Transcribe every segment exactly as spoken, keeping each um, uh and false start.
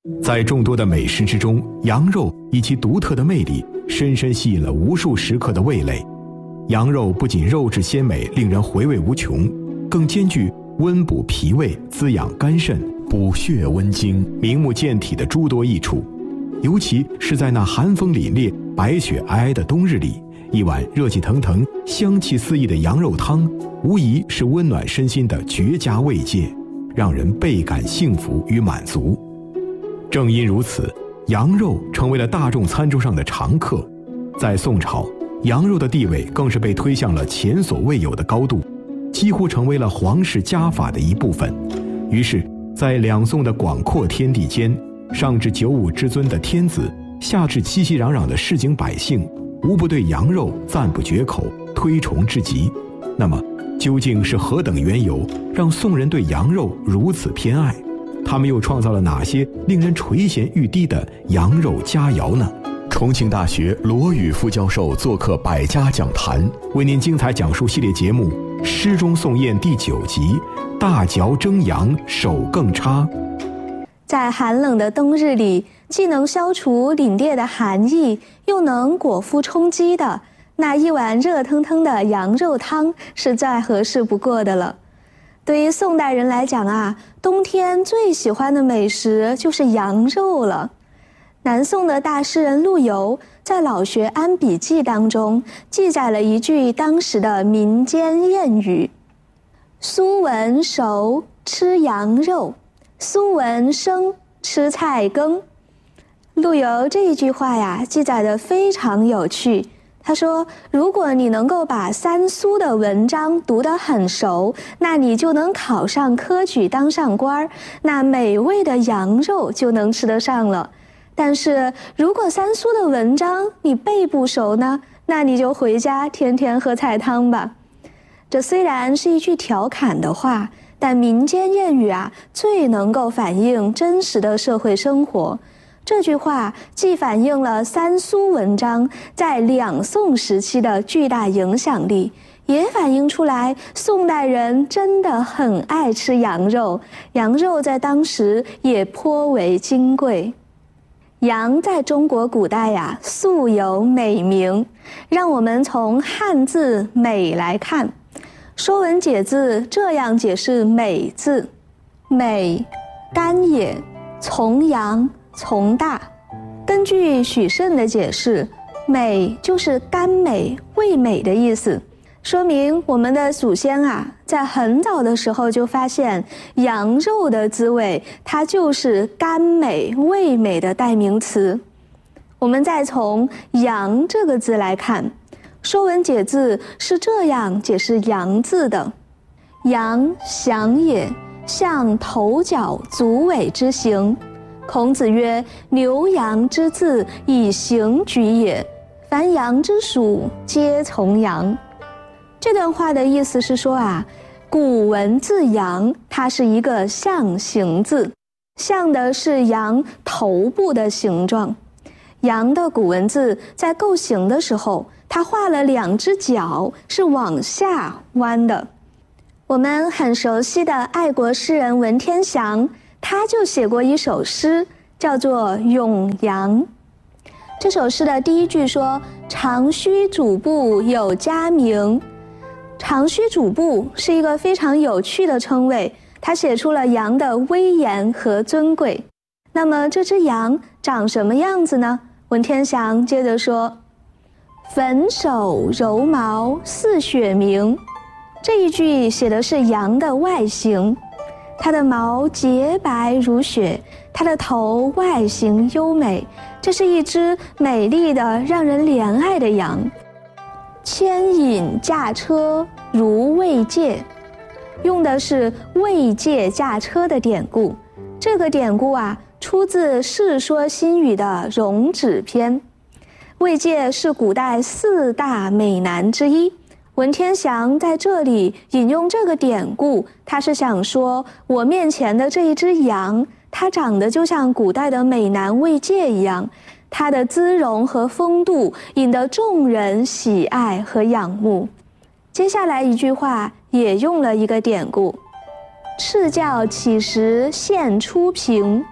在众多的美食之中，羊肉以其独特的魅力，深深吸引了无数食客的味蕾。羊肉不仅肉质鲜美，令人回味无穷，更兼具温补脾胃、滋养肝肾、补血温经、明目健体的诸多益处。尤其是在那寒风凛冽、白雪皑皑的冬日里，一碗热气腾腾、香气四溢的羊肉汤，无疑是温暖身心的绝佳慰藉，让人倍感幸福与满足。正因如此，羊肉成为了大众餐桌上的常客。在宋朝，羊肉的地位更是被推向了前所未有的高度，几乎成为了皇室家法的一部分。于是，在两宋的广阔天地间，上至九五之尊的天子，下至熙熙攘攘的市井百姓，无不对羊肉赞不绝口，推崇至极。那么，究竟是何等缘由，让宋人对羊肉如此偏爱？他们又创造了哪些令人垂涎欲滴的羊肉佳肴呢？重庆大学罗宇副教授做客百家讲坛，为您精彩讲述系列节目《诗中颂宴》第九集：大嚼蒸羊手更差。 在寒冷的冬日里，既能消除凛冽的寒意，又能果腹充饥的，那一碗热腾腾的羊肉汤是再合适不过的了。对于宋代人来讲啊，冬天最喜欢的美食就是羊肉了。南宋的大诗人陆游在《老学庵笔记》当中记载了一句当时的民间谚语：苏闻熟吃羊肉，苏闻生吃菜羹。陆游这一句话呀，记载得非常有趣。他说，如果你能够把三苏的文章读得很熟，那你就能考上科举当上官，那美味的羊肉就能吃得上了。但是如果三苏的文章你背不熟呢，那你就回家天天喝菜汤吧。这虽然是一句调侃的话，但民间谚语啊，最能够反映真实的社会生活。这句话既反映了三苏文章在两宋时期的巨大影响力，也反映出来宋代人真的很爱吃羊肉，羊肉在当时也颇为金贵。羊在中国古代呀，素有美名，让我们从汉字美来看。说文解字这样解释美字：美，甘也，从羊从大。根据许慎的解释，美就是甘美味美的意思，说明我们的祖先啊，在很早的时候就发现羊肉的滋味，它就是甘美味美的代名词。我们再从羊这个字来看，说文解字是这样解释羊字的：羊，祥也，象头角足尾之形。孔子曰：牛羊之字，以形举也，凡羊之属，皆从羊。这段话的意思是说啊，古文字羊，它是一个象形字，象的是羊头部的形状。羊的古文字在构形的时候，它画了两只脚是往下弯的。我们很熟悉的爱国诗人文天祥，他就写过一首诗，叫做《咏羊》。这首诗的第一句说：长须主簿有佳名。长须主簿是一个非常有趣的称谓，它写出了羊的威严和尊贵。那么这只羊长什么样子呢？文天祥接着说：粉手柔毛似雪明。这一句写的是羊的外形，它的毛洁白如雪，它的头外形优美，这是一只美丽的让人怜爱的羊。牵引驾车如慰藉，用的是慰藉驾车的典故。这个典故啊，出自《世说新语》的《容止篇》。慰藉是古代四大美男之一。文天祥在这里引用这个典故，他是想说，我面前的这一只羊，它长得就像古代的美男慰藉一样，它的姿容和风度引得众人喜爱和仰慕。接下来一句话也用了一个典故：赤教乞食现出平。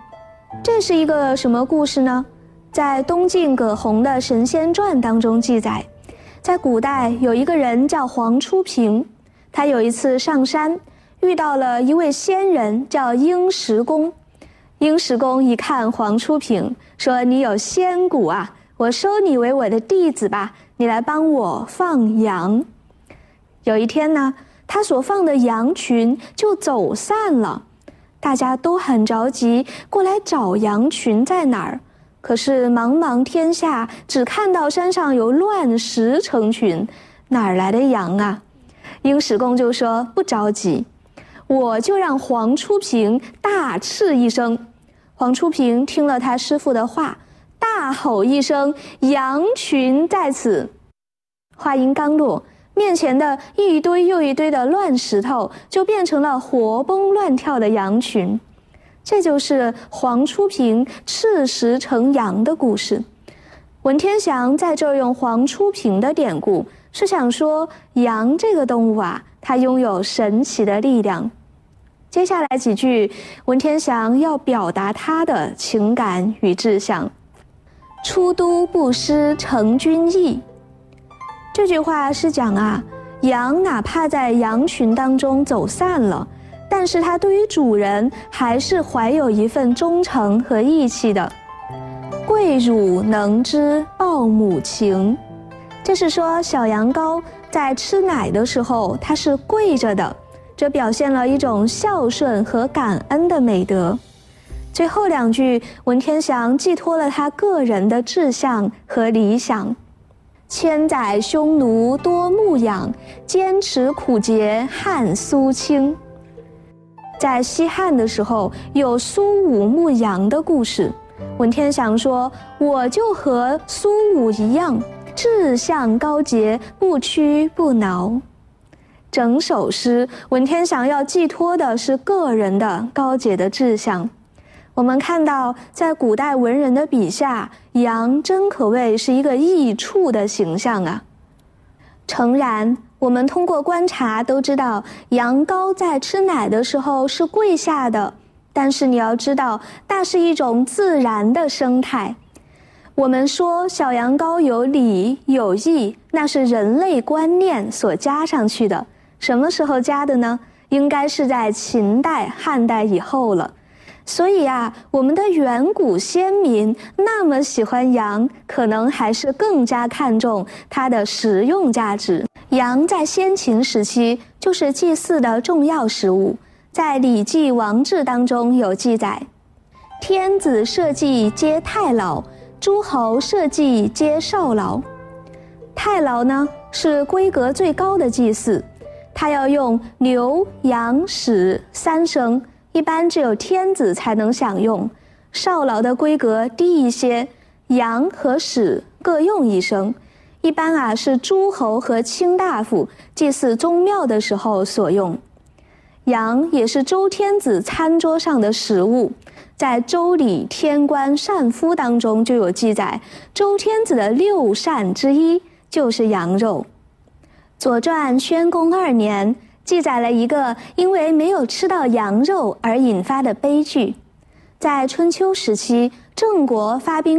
这是一个什么故事呢？在东晋葛洪的《神仙传》当中记载，在古代有一个人叫黄初平，他有一次上山，遇到了一位仙人叫应石公。应石公一看黄初平，说：“你有仙骨啊，我收你为我的弟子吧，你来帮我放羊。”有一天呢，他所放的羊群就走散了，大家都很着急，过来找羊群在哪儿。可是茫茫天下，只看到山上有乱石成群，哪儿来的羊啊？应石公就说：“不着急，我就让黄初平大斥一声。”黄初平听了他师父的话，大吼一声：“羊群在此！”话音刚落，面前的一堆又一堆的乱石头就变成了活蹦乱跳的羊群。这就是黄初平赤石成羊的故事。文天祥在这儿用黄初平的典故，是想说羊这个动物啊，它拥有神奇的力量。接下来几句，文天祥要表达他的情感与志向。出都不失成君意。这句话是讲啊，羊哪怕在羊群当中走散了，但是它对于主人还是怀有一份忠诚和义气的。跪乳能知报母情，这是说小羊羔在吃奶的时候，它是跪着的，这表现了一种孝顺和感恩的美德。最后两句，文天祥寄托了他个人的志向和理想。千载匈奴多牧养，坚持苦节汉苏清。在西汉的时候，有苏武牧羊的故事。文天祥说：“我就和苏武一样，志向高洁，不屈不挠。”整首诗，文天祥要寄托的是个人的高洁的志向。我们看到，在古代文人的笔下，羊真可谓是一个益处的形象啊。诚然，我们通过观察都知道，羊羔在吃奶的时候是跪下的，但是你要知道，那是一种自然的生态。我们说小羊羔有礼有义，那是人类观念所加上去的。什么时候加的呢？应该是在秦代、汉代以后了。所以啊，我们的远古先民那么喜欢羊，可能还是更加看重它的食用价值。羊在先秦时期就是祭祀的重要食物，在《礼记·王志》当中有记载：天子社稷皆太牢，诸侯社稷皆少牢。太牢呢，是规格最高的祭祀，它要用牛、羊、豕三牲，一般只有天子才能享用。少牢的规格低一些，羊和豕各用一牲，一般啊是诸侯和卿大夫祭祀宗庙的时候所用。羊也是周天子餐桌上的食物，在《周礼·天官膳夫》当中就有记载，周天子的六膳之一就是羊肉。《左传》宣公二年记载了一个因为没有吃到羊肉而引发的悲剧。在春秋时期，郑国发兵